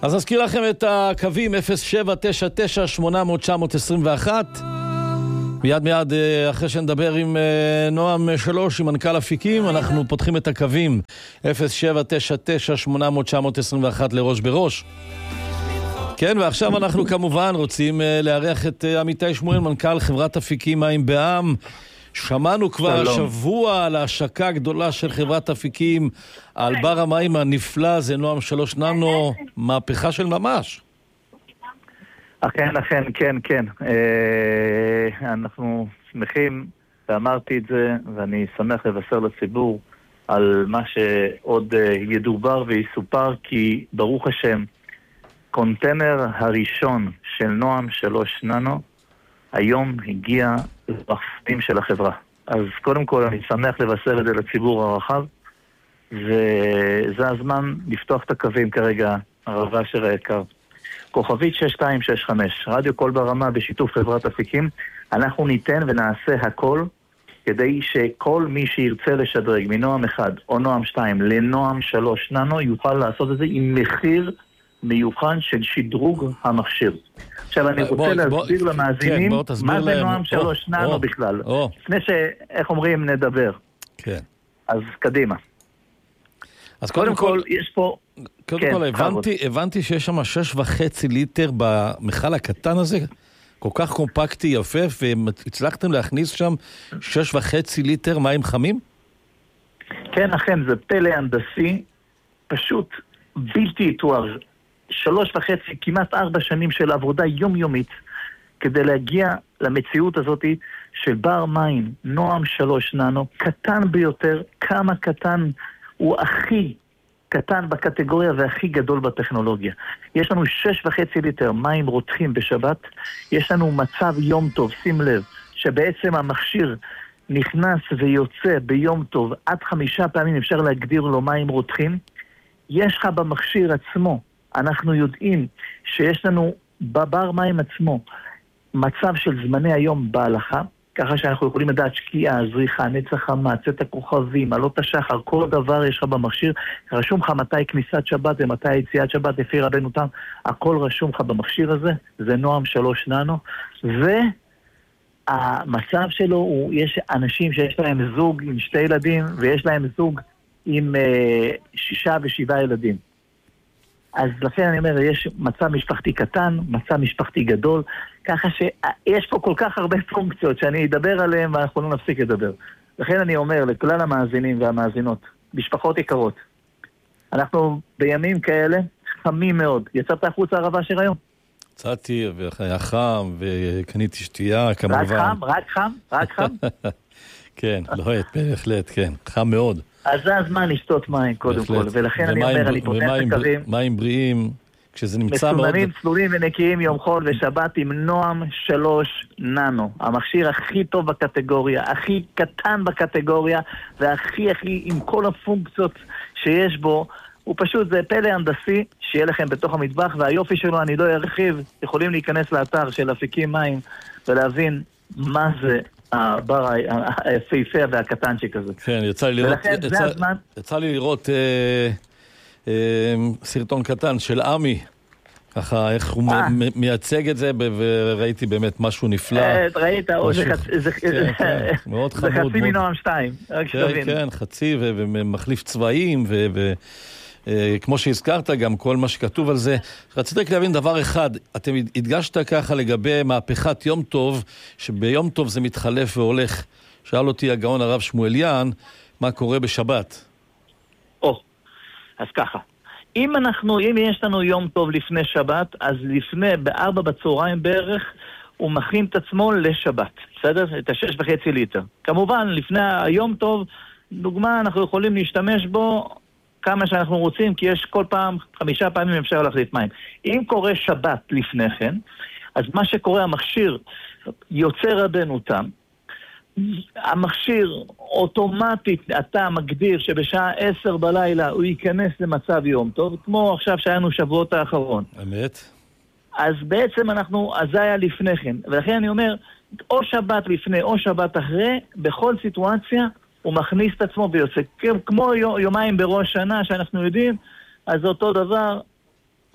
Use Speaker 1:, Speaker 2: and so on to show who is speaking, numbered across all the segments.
Speaker 1: אז אזכיר לכם את הקווים 0799-800-921. מיד אחרי שנדבר עם נועם שלוש, עם מנכ"ל אפיקים, אנחנו פותחים את הקווים 0799-800-921 לראש בראש. כן, ועכשיו אנחנו כמובן רוצים לארח את עמיתי שמואל, מנכ"ל חברת אפיקים מים בע"מ. שמענו כבר שבוע על ההשקה הגדולה של חברת אפיקים, על בר המים הנפלא, זה נועם 3 ננו, מהפכה של ממש.
Speaker 2: אכן, כן. אנחנו שמחים, ואמרתי את זה, ואני שמח לבשר לציבור על מה שעוד ידובר ויסופר, כי ברוך השם, קונטיינר הראשון של נועם 3 ננו, היום הגיע למחסנים של החברה. אז קודם כל אני שמח לבשר את זה לציבור הרחב, וזה הזמן לפתוח את הקווים כרגע, הרבה אשר היקר. כוכבית 6265, רדיו קול ברמה בשיתוף חברת אפיקים, אנחנו ניתן ונעשה הכל כדי שכל מי שירצה לשדרג מנועם 1 או נועם 2 לנועם 3 ננו יוכל לעשות את זה עם מחיר מיוחד של שדרוג המכשיר. עכשיו אני רוצה להסביר למאזינים מה זה נועם 3 ננו בכלל. לפני שאיך אומרים נדבר.
Speaker 1: כן.
Speaker 2: אז קדימה.
Speaker 1: אז קודם כל
Speaker 2: יש פה...
Speaker 1: קודם כל הבנתי שיש שם 6.5 ליטר במכל הקטן הזה, כל כך קומפקטי יפה, והצלחתם להכניס שם 6.5 ליטר מים חמים?
Speaker 2: כן, אכן, זה פלא הנדסי, פשוט בלתי יתואר. 3.5, כמעט 4 שנים של עבודה יומיומית, כדי להגיע למציאות הזאת של בר מים, נועם 3 ננו, קטן ביותר, כמה קטן הוא הכי קטן בקטגוריה והכי גדול בטכנולוגיה. יש לנו 6.5 ליטר מים רותחים בשבת, יש לנו מצב יום טוב, שים לב, שבעצם המכשיר נכנס ויוצא ביום טוב, עד 5 פעמים אפשר להגדיר לו מים רותחים. יש לך במכשיר עצמו, אנחנו יודעים שיש לנו בבר מים עצמו מצב של זמני היום בהלכה, ככה שאנחנו יכולים לדעת שקיעה, זריחה, נצח חמה, צאת הכוכבים, עלות השחר, כל דבר יש לך במכשיר, רשום לך מתי כניסת שבת ומתי יציאת שבת, לפי רבנו תם, הכל רשום לך במכשיר הזה, זה נועם 3 ננו, והמצב שלו הוא, יש אנשים שיש להם זוג עם 2 ילדים, ויש להם זוג עם 6 ו7 ילדים. אז לכן אני אומר, יש מצב משפחתי קטן, מצב משפחתי גדול, ככה שיש פה כל כך הרבה פונקציות שאני אדבר עליהן ואנחנו לא נפסיק לדבר. לכן אני אומר לכלל המאזינים והמאזינות, משפחות יקרות, אנחנו בימים כאלה חמים מאוד. יצאת החוצה הרבה של היום?
Speaker 1: יצאתי והיה חם וקניתי שתייה כמובן.
Speaker 2: רק חם?
Speaker 1: כן, לא, בהחלט, כן, חם מאוד.
Speaker 2: אז זה הזמן לשתות מים קודם כל, ולכן אני אומר, אני פותח את הקווים.
Speaker 1: מים בריאים, כשזה נמצא מאוד...
Speaker 2: מסומנים, צלולים ונקיים יום חול ושבת עם נועם 3 ננו. המכשיר הכי טוב בקטגוריה, הכי קטן בקטגוריה, והכי עם כל הפונקציות שיש בו. הוא פשוט, זה פלא הנדסי שיהיה לכם בתוך המטבח, והיופי שלו אני לא ארחיב, יכולים להיכנס לאתר של אפיקים מים ולהבין מה זה הבר היפהפה והקטנצ'יק הזה.
Speaker 1: כן, יצא לי לראות סרטון קטן של עמי, ככה איך הוא מייצג את זה, וראיתי באמת משהו נפלא.
Speaker 2: ראית, זה חצי מנועם 2, רק שתבין.
Speaker 1: כן, חצי ומחליף צבעים, וכמו שהזכרת גם כל מה שכתוב על זה. רציתי רק להבין דבר אחד, אתם הדגשת ככה לגבי מהפכת יום טוב, שביום טוב זה מתחלף והולך. שאל אותי הגאון הרב שמואליאן, מה קורה בשבת?
Speaker 2: אז ככה. אם יש לנו יום טוב לפני שבת, אז ב4 בצהריים בערך, הוא מכין את עצמו לשבת. בסדר? את 6.5 ליטר. כמובן, לפני היום טוב, דוגמה, אנחנו יכולים להשתמש בו כמה שאנחנו רוצים, כי יש כל פעם 5 פעמים אפשר להחליף מים. אם קורה שבת לפני כן, אז מה שקורה, המכשיר יוצא רבנו תם, המכשיר אוטומטית, אתה מגדיר שבשעה 10 בלילה הוא ייכנס למצב יום טוב, כמו עכשיו שהיינו שבועות האחרון.
Speaker 1: אמת. אז
Speaker 2: בעצם אז זה היה לפני כן. ולכן אני אומר, או שבת לפני או שבת אחרי, בכל סיטואציה הוא מכניס את עצמו ויוצא. כמו יומיים בראש שנה שאנחנו יודעים, אז זה אותו דבר,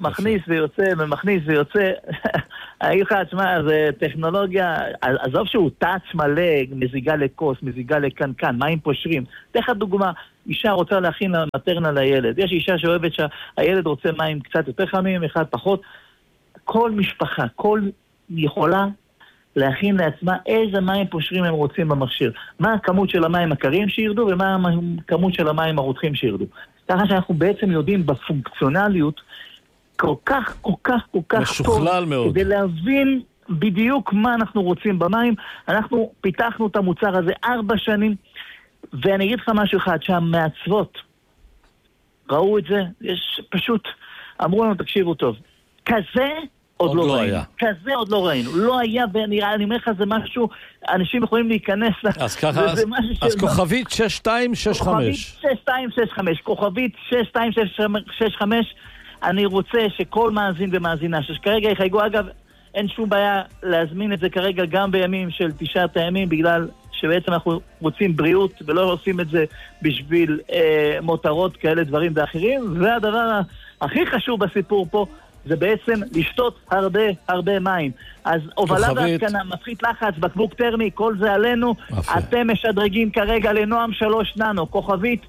Speaker 2: מכניס ויוצא, ומכניס ויוצא. אני אגיד לך, תשמע, זה טכנולוגיה, עזוב שהוא טאץ מלא, מזיגה לכוס, מזיגה לקנקן, מים פושרים. תלך דוגמה, אישה רוצה להכין מטרנה לילד. יש אישה שאוהבת שהילד רוצה מים קצת יותר חמים, אחד פחות. כל משפחה, כל יכולה להכין לעצמה איזה מים פושרים הם רוצים במכשיר. מה הכמות של המים הקרים שירדו, ומה הכמות של המים הרותחים שירדו. ככה שאנחנו בעצם יודעים בפונקציונליות כל כך
Speaker 1: משוכלל מאוד.
Speaker 2: כדי להבין בדיוק מה אנחנו רוצים במים. אנחנו פיתחנו את המוצר הזה 4 שנים, ואני אגיד לך משהו אחד, שהמעצבות ראו את זה, יש פשוט, אמרו לנו, תקשיבו טוב, כזה עוד לא ראינו. כזה עוד לא ראינו. לא היה, ואני אומר לך, זה משהו, אנשים יכולים להיכנס
Speaker 1: אז ככה, אז כוכבית 6265.
Speaker 2: כוכבית 6265, אני רוצה שכל מאזין ומאזינה, שכרגע יחייגו, אגב, אין שום בעיה להזמין את זה כרגע גם בימים של 9 הימים, בגלל שבעצם אנחנו רוצים בריאות, ולא עושים את זה בשביל מותרות כאלה דברים ואחרים, והדבר הכי חשוב בסיפור פה, זה בעצם לשתות הרבה מים. אז הובלה והתקנה, מפחית לחץ, בקבוק טרמי, כל זה עלינו. אתם משדרגים כרגע לנועם 3 ננו, כוכבית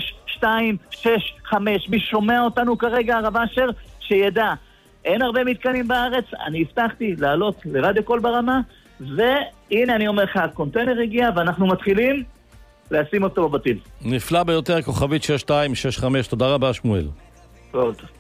Speaker 2: 6265. מי שומע אותנו כרגע, הרב אשר, שידע. אין הרבה מתקנים בארץ, אני הבטחתי לעלות לרדיו קול ברמה, והנה אני אומר לך, הקונטיינר הגיע, ואנחנו מתחילים לשים אותו בבתים.
Speaker 1: נפלא ביותר, כוכבית 6265. תודה רבה, שמואל.
Speaker 2: טוב.